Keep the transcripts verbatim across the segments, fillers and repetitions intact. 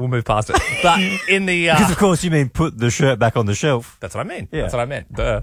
we'll move past it. But in the... Uh, because, of course, you mean put the shirt back on the shelf. That's what I mean. Yeah. That's what I meant. Duh.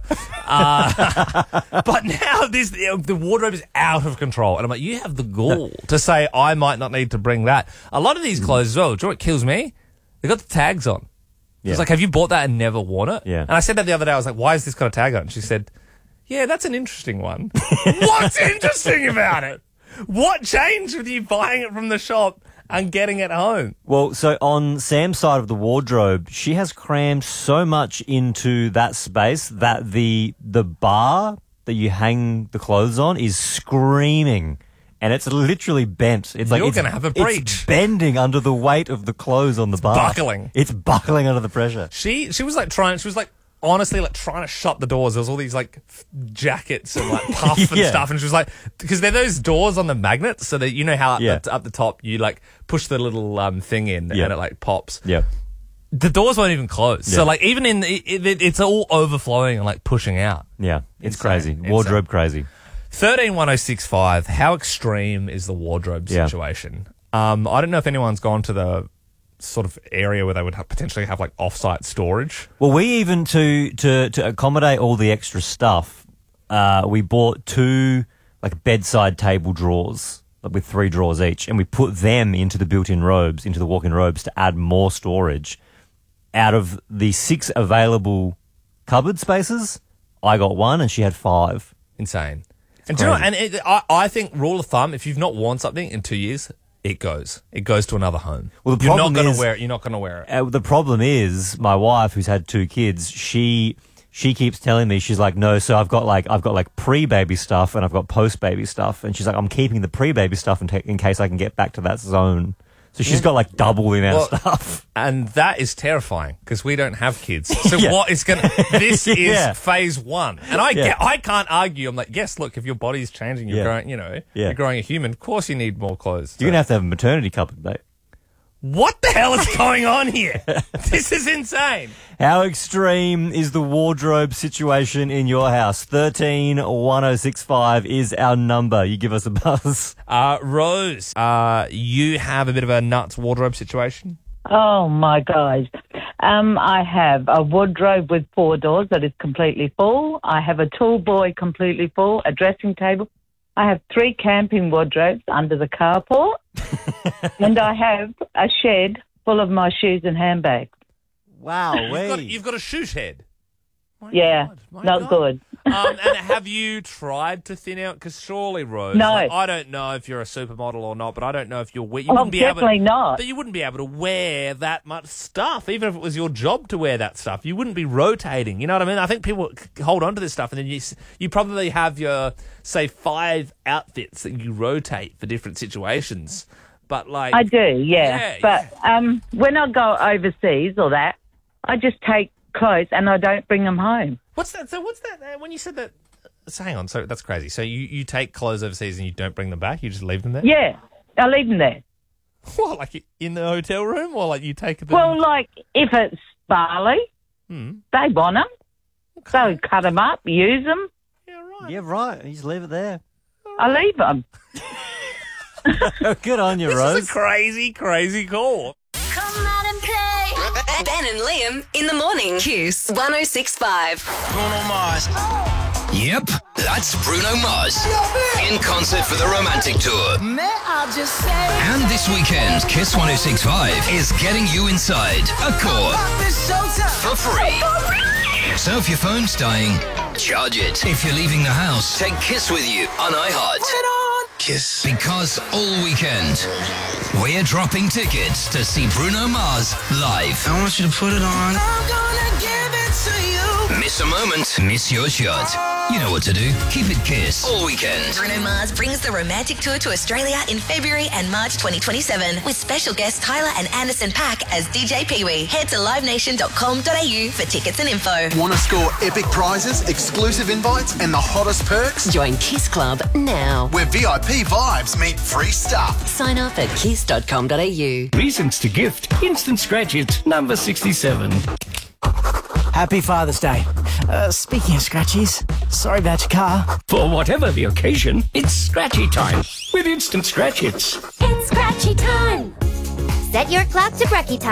Uh, but now this the wardrobe is out of control. And I'm like, you have the gall to say I might not need to bring that. A lot of these clothes as well, do you know what kills me? They got the tags on. Yeah. It's like, have you bought that and never worn it? Yeah. And I said that the other day. I was like, why has this got a tag on? And she said, yeah, that's an interesting one. What's interesting about it? What changed with you buying it from the shop and getting it home? Well, so on Sam's side of the wardrobe, she has crammed so much into that space that the the bar that you hang the clothes on is screaming. And it's literally bent. It's like You're it's, going to have a breach. It's bending under the weight of the clothes on the bar. Buckling. It's buckling under the pressure. She she was like trying, she was like honestly like trying to shut the doors. There was all these like f- jackets and like puff and Yeah. stuff. And she was like, because they're those doors on the magnets. So that you know how up, Yeah. the, up the top you like push the little um, thing in Yeah. and it like pops. Yeah. The doors won't even close. Yeah. So like even in, the, it, it, it's all overflowing and like pushing out. Yeah. It's Insane. crazy. Insane. Wardrobe crazy. thirteen one oh six five, how extreme is the wardrobe Yeah. situation? Um, I don't know if anyone's gone to the sort of area where they would have potentially have like off-site storage. Well, we even to to to accommodate all the extra stuff, uh, we bought two like bedside table drawers like, with three drawers each, and we put them into the built-in robes, into the walk-in robes to add more storage. Out of the six available cupboard spaces, I got one, and she had five. Insane. And do you know, and it, I, I think rule of thumb, if you've not worn something in two years, it goes. It goes to another home. Well, the you're problem not going is- to wear it. You're not going to wear it. Uh, the problem is, my wife, who's had two kids, she she keeps telling me, she's like, no, so I've got like I've got like pre-baby stuff and I've got post-baby stuff, and she's like, I'm keeping the pre-baby stuff in, ta- in case I can get back to that zone. So she's got like double in our Well, stuff. And that is terrifying because we don't have kids. So Yeah. what is going to... This is Yeah. phase one. And I Yeah. get, I can't argue. I'm like, yes, look, if your body's changing, you're Yeah. growing, you know, Yeah. you're growing a human. Of course you need more clothes. You're So- gonna have to have a maternity cupboard, mate. What the hell is going on here? This is insane. How extreme is the wardrobe situation in your house? thirteen one oh six five is our number. You give us a buzz. Uh, Rose, uh, you have a bit of a nuts wardrobe situation? Oh, my gosh. Um, I have a wardrobe with four doors that is completely full. I have a tool boy completely full, a dressing table. I have three camping wardrobes under the carport. And I have a shed full of my shoes and handbags. Wow, You've got, you've got a shoe shed. My Yeah, God, my not God. good. um, and have you tried to thin out? Because surely, Rose, No. like, I don't know if you're a supermodel or not, but I don't know if you're... You Oh, wouldn't be able definitely to, not. But you wouldn't be able to wear that much stuff, even if it was your job to wear that stuff. You wouldn't be rotating. You know what I mean? I think people c- hold on to this stuff, and then you s- you probably have your, say, five outfits that you rotate for different situations. But like... I do, yeah. Yeah, but um, when I go overseas or that, I just take clothes and I don't bring them home. What's that? So what's that? Uh, when you said that... So hang on. So that's crazy. So you, you take clothes overseas and you don't bring them back? You just leave them there? Yeah, I leave them there. What, like in the hotel room, or like you take them? Well, like, if it's barley, Hmm. they want them. So cut them up, use them. Yeah, right. Yeah, right. You just leave it there. I leave them. Good on you, This Rose. is a crazy, crazy call. Come out and play. Ben and Liam in the morning. Kiss one oh six point five. Bruno Mars. Yep, that's Bruno Mars in concert for the Romantic Tour. And this weekend, Kiss one oh six point five is getting you inside Accor for free. So if your phone's dying, charge it. If you're leaving the house, take Kiss with you on iHeart. Kiss. Because all weekend, we're dropping tickets to see Bruno Mars live. I want you to put it on. Miss a moment, miss your shot. You know what to do. Keep it Kiss all weekend. Bruno Mars brings the Romantic Tour to Australia in February and March twenty twenty-seven with special guests Tyler and Anderson .Paak as D J Pee-wee. Head to live nation dot com dot a u for tickets and info. Want to score epic prizes, exclusive invites, and the hottest perks? Join Kiss Club now. Where V I P vibes meet free stuff. Sign up at kiss dot com dot a u. Reasons to gift. Instant Scratch It, number sixty-seven. Happy Father's Day. Uh, speaking of scratchies, sorry about your car. For whatever the occasion, it's Scratchy time with Instant Scratch Its. It's scratchy time. Set your clock to brekkie time.